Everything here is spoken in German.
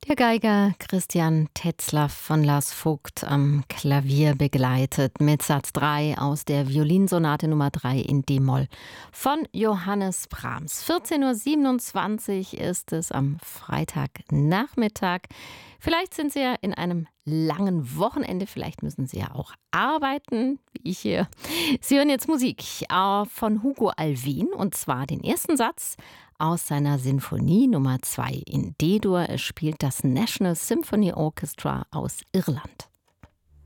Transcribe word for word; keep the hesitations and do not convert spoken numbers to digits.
Der Geiger Christian Tetzlaff von Lars Vogt am Klavier begleitet mit Satz drei aus der Violinsonate Nummer drei in D-Moll von Johannes Brahms. vierzehn Uhr siebenundzwanzig ist es am Freitagnachmittag. Vielleicht sind Sie ja in einem langen Wochenende, vielleicht müssen Sie ja auch arbeiten, wie ich hier. Sie hören jetzt Musik äh, von Hugo Alvin und zwar den ersten Satz aus seiner Sinfonie Nummer zwei in D-Dur. Es spielt das National Symphony Orchestra aus Irland.